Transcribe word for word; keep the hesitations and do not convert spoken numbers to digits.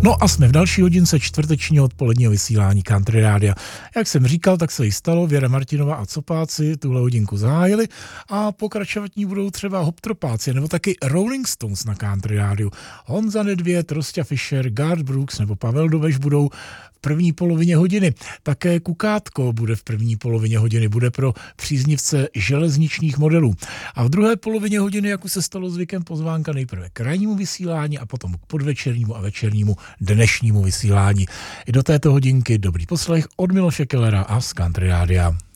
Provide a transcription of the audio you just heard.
No a jsme v další hodince čtvrtečního odpoledního vysílání Country Rádia. Jak jsem říkal, tak se jí stalo, Věra Martinová a Copáci tuhle hodinku zahájili a pokračovat ní budou třeba Hoptropáci nebo taky Rolling Stones na Country Rádiu. Honza Nedvěd, Rosťa Fischer, Garth Brooks nebo Pavel Doveš budou v první polovině hodiny. Také Kukátko bude v první polovině hodiny, bude pro příznivce železničních modelů. A v druhé polovině hodiny, jak už se stalo zvykem, pozvánka nejprve k rannímu vysílání a potom k podvečernímu a večernímu dnešnímu vysílání. I do této hodinky dobrý poslech od Miloše Kellera a z Country Rádia.